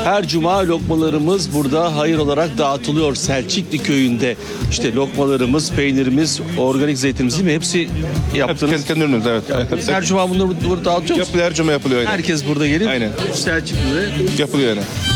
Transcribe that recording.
Her cuma lokmalarımız burada hayır olarak dağıtılıyor Selçuklu köyünde. İşte lokmalarımız, peynirimiz, organik zeytinimiz değil mi? Hepsi yaptınız. Kendi ürünümüz, evet. Her cuma bunları burada dağıtıyor musunuz? Yapılıyor, her cuma yapılıyor. Aynen. Herkes burada gelip Aynen. Selçuklu'da Yapılıyor yani.